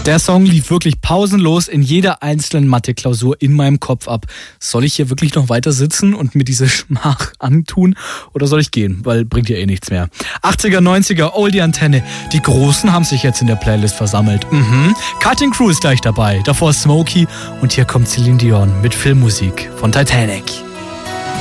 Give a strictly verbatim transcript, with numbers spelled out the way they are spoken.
Der Song lief wirklich pausenlos in jeder einzelnen Mathe-Klausur in meinem Kopf ab. Soll ich hier wirklich noch weiter sitzen und mir diese Schmach antun oder soll ich gehen? Weil bringt ja eh nichts mehr. achtziger, neunziger, Oldie-Antenne. Die Großen haben sich jetzt in der Playlist versammelt. Mhm. Cutting Crew ist gleich dabei. Davor Smokey und hier kommt Celine Dion mit Filmmusik von Titanic.